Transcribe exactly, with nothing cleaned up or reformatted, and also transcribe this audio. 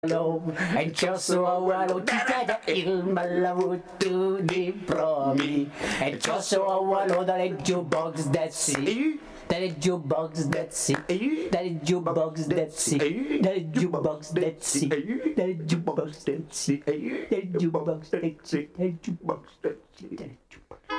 Love and Joshua Wallow Tada il Malavutu di Promi and Joshua Wallow that jukebox that see that jukebox that see that jukebox that see that jukebox that see that jukebox that see that jukebox that see that jukebox that see